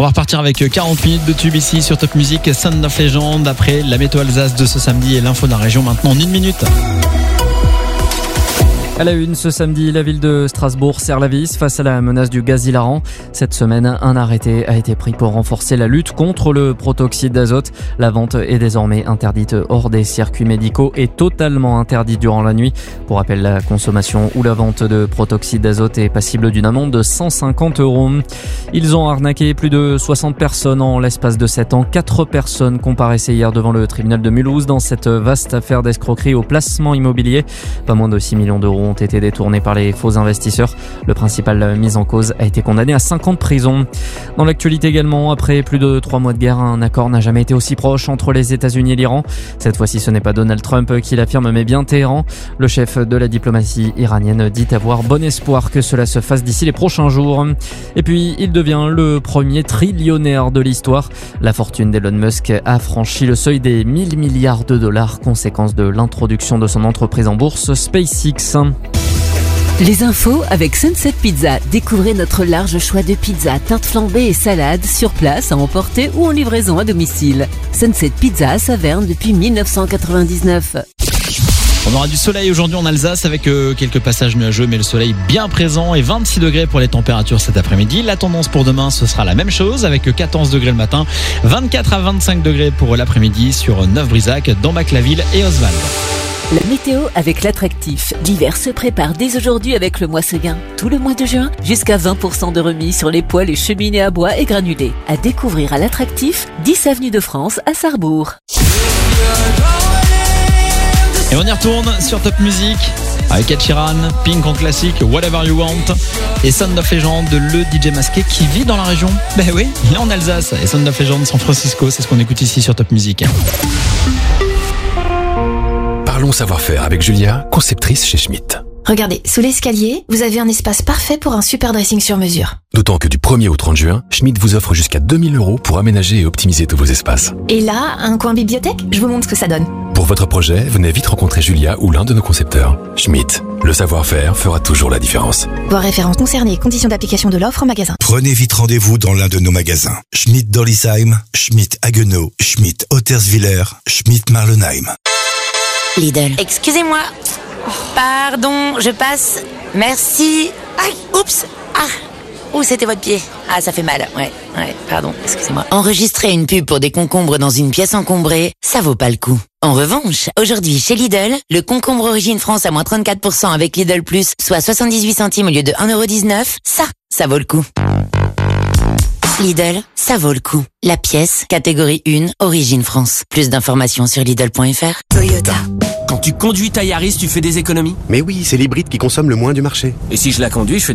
On va repartir avec 40 minutes de tube ici sur Top Music, Sound of Legend, après la météo Alsace de ce samedi et l'info de la région maintenant en 1 minute. À la une, ce samedi, la ville de Strasbourg serre la vis face à la menace du gaz hilarant. Cette semaine, un arrêté a été pris pour renforcer la lutte contre le protoxyde d'azote. La vente est désormais interdite hors des circuits médicaux et totalement interdite durant la nuit. Pour rappel, la consommation ou la vente de protoxyde d'azote est passible d'une amende de 150 €. Ils ont arnaqué plus de 60 personnes en l'espace de 7 ans. 4 personnes comparaissaient hier devant le tribunal de Mulhouse dans cette vaste affaire d'escroquerie au placement immobilier. Pas moins de 6 millions d'euros ont été détournés par les faux investisseurs. Le principal mis en cause a été condamné à 5 ans de prison. Dans l'actualité également, après plus de 3 mois de guerre, un accord n'a jamais été aussi proche entre les États-Unis et l'Iran. Cette fois-ci, ce n'est pas Donald Trump qui l'affirme, mais bien Téhéran. Le chef de la diplomatie iranienne dit avoir bon espoir que cela se fasse d'ici les prochains jours. Et puis, il devient le premier trillionnaire de l'histoire. La fortune d'Elon Musk a franchi le seuil des 1000 milliards de dollars, conséquence de l'introduction de son entreprise en bourse SpaceX. Les infos avec Sunset Pizza. Découvrez notre large choix de pizzas, tartes flambées et salades sur place, à emporter ou en livraison à domicile. Sunset Pizza à Saverne depuis 1999. On aura du soleil aujourd'hui en Alsace avec quelques passages nuageux, mais le soleil bien présent et 26 degrés pour les températures cet après-midi. La tendance pour demain, ce sera la même chose avec 14 degrés le matin, 24 à 25 degrés pour l'après-midi sur Neuf-Brisac, Dambac-la-Ville et Oswald. La météo avec l'attractif. L'hiver se prépare dès aujourd'hui avec le mois Seguin. Tout le mois de juin, jusqu'à 20% de remise sur les poêles et cheminées à bois et granulés. À découvrir à l'attractif, 10 avenue de France à Sarrebourg. Et on y retourne sur Top Music avec Ed Sheeran, Pink en classique, Whatever You Want et Sound of Legend, le DJ masqué qui vit dans la région. Ben oui, il est en Alsace et Sound of Legend San Francisco, c'est ce qu'on écoute ici sur Top Music. Parlons savoir-faire avec Julia, conceptrice chez Schmitt. Regardez, sous l'escalier, vous avez un espace parfait pour un super dressing sur mesure. D'autant que du 1er au 30 juin, Schmitt vous offre jusqu'à 2000 € pour aménager et optimiser tous vos espaces. Et là, un coin bibliothèque, je vous montre ce que ça donne. Pour votre projet, venez vite rencontrer Julia ou l'un de nos concepteurs. Schmitt, le savoir-faire fera toujours la différence. Voir références concernées et conditions d'application de l'offre en magasin. Prenez vite rendez-vous dans l'un de nos magasins. Schmitt Dollisheim, Schmitt Haguenau, Schmitt Otterswiller, Schmitt Marlenheim. Lidl. Excusez-moi. Pardon, je passe. Merci. Aïe, oups. Ouh, c'était votre pied. Ah, ça fait mal. Ouais, pardon, excusez-moi. Enregistrer une pub pour des concombres dans une pièce encombrée, ça vaut pas le coup. En revanche, aujourd'hui, chez Lidl, le concombre Origine France à moins 34% avec Lidl Plus, soit 78 centimes au lieu de 1,19 €, ça vaut le coup. Lidl, ça vaut le coup. La pièce, catégorie 1, Origine France. Plus d'informations sur Lidl.fr. Toyota. Quand tu conduis ta Yaris, tu fais des économies. Mais oui, c'est l'hybride qui consomme le moins du marché. Et si je la conduis, je fais